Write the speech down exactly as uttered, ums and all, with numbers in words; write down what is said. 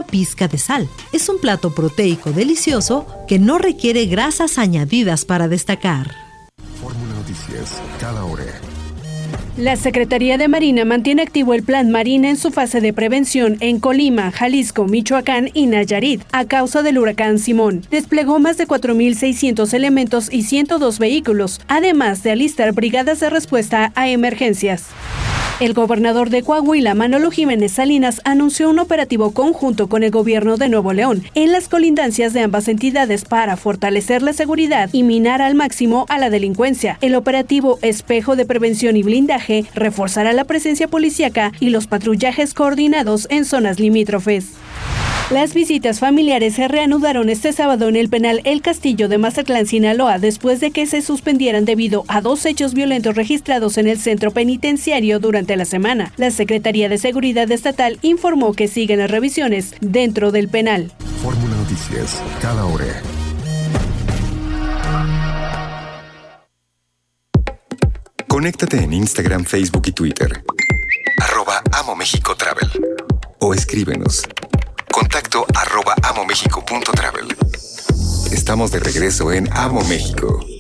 pizca de sal. Es un plato proteico delicioso que no requiere grasas añadidas para destacar. Fórmula Noticias, cada hora. La Secretaría de Marina mantiene activo el Plan Marina en su fase de prevención en Colima, Jalisco, Michoacán y Nayarit a causa del huracán Simón. Desplegó más de cuatro mil seiscientos elementos y ciento dos vehículos, además de alistar brigadas de respuesta a emergencias. El gobernador de Coahuila, Manolo Jiménez Salinas, anunció un operativo conjunto con el gobierno de Nuevo León en las colindancias de ambas entidades para fortalecer la seguridad y minar al máximo a la delincuencia. El operativo Espejo de Prevención y Blindaje reforzará la presencia policíaca y los patrullajes coordinados en zonas limítrofes. Las visitas familiares se reanudaron este sábado en el penal El Castillo de Mazatlán, Sinaloa, después de que se suspendieran debido a dos hechos violentos registrados en el centro penitenciario durante la semana. La Secretaría de Seguridad Estatal informó que siguen las revisiones dentro del penal. Fórmula Noticias, cada hora. Conéctate en Instagram, Facebook y Twitter. Arroba Amo México Travel. O escríbenos. Contacto arroba amomexico punto travel. Estamos de regreso en Amo México.